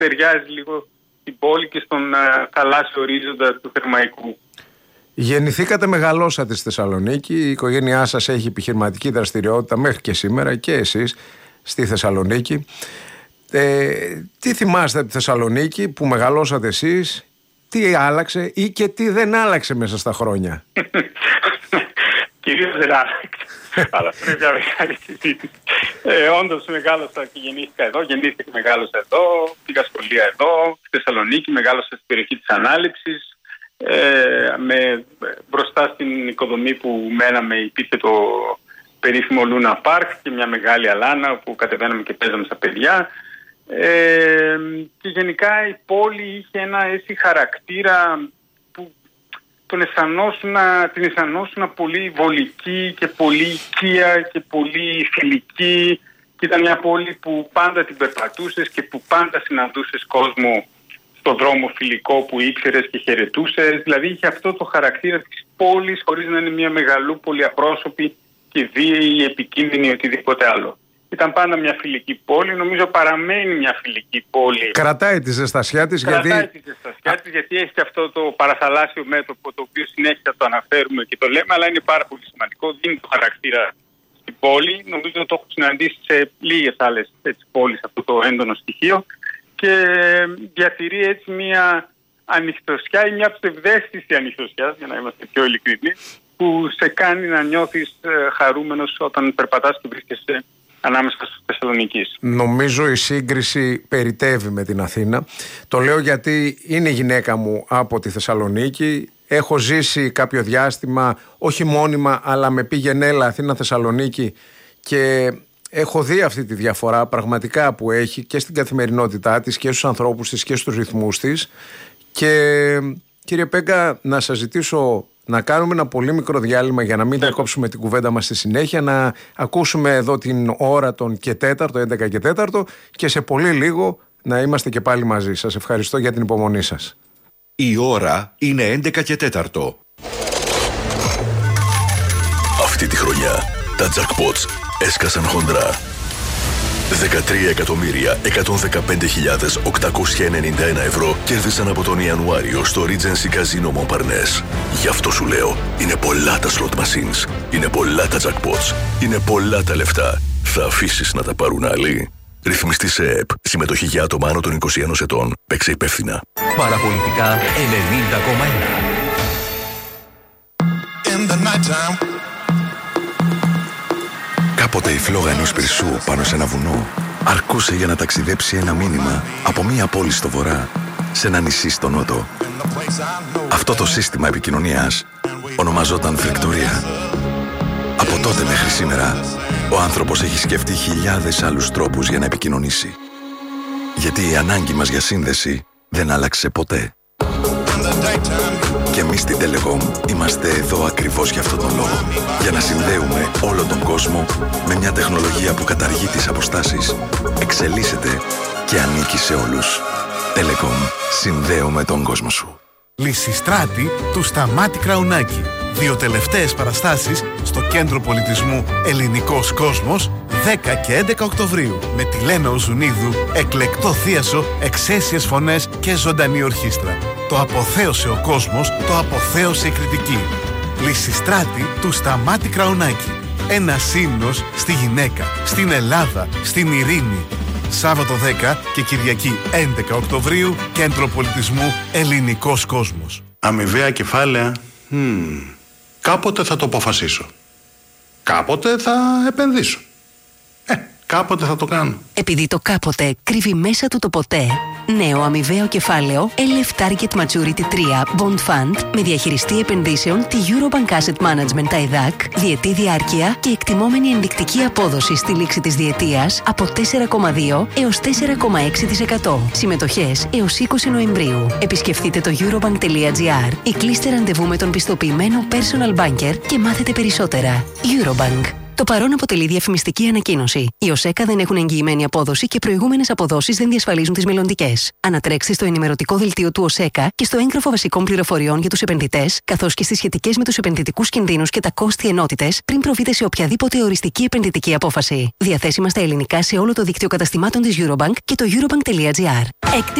ταιριάζει λίγο στην πόλη και στον θαλάσσιο ορίζοντα του Θερμαϊκού. Γεννηθήκατε, μεγαλώσατε στη Θεσσαλονίκη, η οικογένειά σας έχει επιχειρηματική δραστηριότητα μέχρι και σήμερα και εσείς στη Θεσσαλονίκη. Τι θυμάστε από τη Θεσσαλονίκη που μεγαλώσατε εσείς, τι άλλαξε ή και τι δεν άλλαξε μέσα στα χρόνια? Κυρίως δεν άλλαξε, αλλά πρέπει να μεγάλη συζήτηση. Όντως μεγάλωσα και γεννήθηκα εδώ, γεννήθηκα και μεγάλωσα εδώ, πήγα σχολεία εδώ, στη Θεσσαλονίκη, μεγάλωσα στην περιοχή της Ανάληψης. Μπροστά στην οικοδομή που μέναμε υπήρχε το περίφημο Λούνα Πάρκ και μια μεγάλη αλάνα που κατεβαίναμε και παίζαμε στα παιδιά. Και γενικά η πόλη είχε ένα έτσι χαρακτήρα που την αισθανόσουνα πολύ βολική και πολύ οικία και πολύ φιλική, και ήταν μια πόλη που πάντα την περπατούσες και που πάντα συναντούσες κόσμο στον δρόμο φιλικό που ήξερες και χαιρετούσες. Δηλαδή είχε αυτό το χαρακτήρα της πόλης χωρίς να είναι μια μεγαλούπολη απρόσωπη και βίαιη ή επικίνδυνη ή οτιδήποτε άλλο. Ήταν πάντα μια φιλική πόλη, νομίζω παραμένει μια φιλική πόλη. Κρατάει τη ζεστασιά της, γιατί έχει και αυτό το παραθαλάσσιο μέτωπο, το οποίο συνέχεια το αναφέρουμε και το λέμε, αλλά είναι πάρα πολύ σημαντικό, δίνει το χαρακτήρα στην πόλη. Νομίζω ότι το έχω συναντήσει σε λίγες άλλες πόλεις αυτό το έντονο στοιχείο και διατηρεί έτσι μια ανοιχτοσιά ή μια ψευδαίσθηση ανοιχτοσιάς, για να είμαστε πιο ειλικρινείς, που σε κάνει να νιώθεις χαρούμενος όταν περπατάς και βρίσκεσαι ανάμεσα στους Θεσσαλονικείς. Νομίζω η σύγκριση περιτεύει με την Αθήνα. Το λέω γιατί είναι η γυναίκα μου από τη Θεσσαλονίκη. Έχω ζήσει κάποιο διάστημα, όχι μόνιμα, αλλά με πήγαινε έλα Αθήνα-Θεσσαλονίκη και έχω δει αυτή τη διαφορά πραγματικά που έχει και στην καθημερινότητά της και στους ανθρώπους της και στους ρυθμούς της. Και κύριε Πέγκα, να σας ζητήσω να κάνουμε ένα πολύ μικρό διάλειμμα για να μην διακόψουμε την κουβέντα μας στη συνέχεια, να ακούσουμε εδώ την ώρα των και 4, 11 και 4 και σε πολύ λίγο να είμαστε και πάλι μαζί. Σας ευχαριστώ για την υπομονή σας. Η ώρα είναι 11 και 4. Αυτή τη χρονιά τα jackpots έσκασαν χοντρά. 13.115.891 ευρώ κέρδισαν από τον Ιανουάριο στο Regency Casino Montparnasse. Γι' αυτό σου λέω, είναι πολλά τα slot machines, είναι πολλά τα jackpots, είναι πολλά τα lefta. Θα αφήσεις να τα πάρουν άλλοι? Ρυθμιστή σε ΕΕΠ. Συμμετοχή για άτομα άνω των 21 ετών. Παίξε υπεύθυνα. Παραπολιτικά 90,1. Κάποτε η φλόγα ενός πυρσού πάνω σε ένα βουνό αρκούσε για να ταξιδέψει ένα μήνυμα από μία πόλη στο βορρά σε ένα νησί στο νότο. Αυτό το σύστημα επικοινωνίας ονομαζόταν Βικτωρία. Από τότε μέχρι σήμερα ο άνθρωπος έχει σκεφτεί χιλιάδες άλλους τρόπους για να επικοινωνήσει. Γιατί η ανάγκη μας για σύνδεση δεν άλλαξε ποτέ. Και εμείς στην Telecom είμαστε εδώ ακριβώς για αυτόν τον λόγο. Για να συνδέουμε όλο τον κόσμο με μια τεχνολογία που καταργεί τις αποστάσεις, εξελίσσεται και ανήκει σε όλους. Telecom. Συνδέουμε τον κόσμο σου. Λυσιστράτη του Σταμάτη Κραουνάκη. 2 τελευταίες παραστάσεις στο Κέντρο Πολιτισμού Ελληνικός Κόσμος 10 και 11 Οκτωβρίου με τη Λένα Οζουνίδου, εκλεκτό θίασο, εξαίσιες φωνές και ζωντανή ορχήστρα. Το αποθέωσε ο κόσμος, το αποθέωσε η κριτική. Λυσιστράτη του Σταμάτη Κραουνάκη. Ένα ύμνος στη γυναίκα, στην Ελλάδα, στην ειρήνη. Σάββατο 10 και Κυριακή 11 Οκτωβρίου, Κέντρο Πολιτισμού Ελληνικός Κόσμος. Αμοιβαία κεφάλαια. Κάποτε θα το αποφασίσω. Κάποτε θα επενδύσω. Κάποτε θα το κάνω. Επειδή το κάποτε κρύβει μέσα του το ποτέ, νέο αμοιβαίο κεφάλαιο LF Target Maturity 3 Bond Fund με διαχειριστή επενδύσεων τη Eurobank Asset Management TAIDAC, διετή διάρκεια και εκτιμόμενη ενδεικτική απόδοση στη λήξη της διετίας από 4,2 έως 4,6%. Συμμετοχές έως 20 Νοεμβρίου. Επισκεφτείτε το eurobank.gr ή κλείστε ραντεβού με τον πιστοποιημένο personal banker και μάθετε περισσότερα. Eurobank. Το παρόν αποτελεί διαφημιστική ανακοίνωση. Οι ΟΣΕΚΑ δεν έχουν εγγυημένη απόδοση και προηγούμενες αποδόσεις δεν διασφαλίζουν τις μελλοντικές. Ανατρέξτε στο ενημερωτικό δελτίο του ΟΣΕΚΑ και στο έγγραφο βασικών πληροφοριών για τους επενδυτές, καθώς και στις σχετικές με τους επενδυτικούς κινδύνους και τα κόστη ενότητες, πριν προβείτε σε οποιαδήποτε οριστική επενδυτική απόφαση. Διαθέσιμα στα ελληνικά σε όλο το δίκτυο καταστημάτων της Eurobank και το eurobank.gr.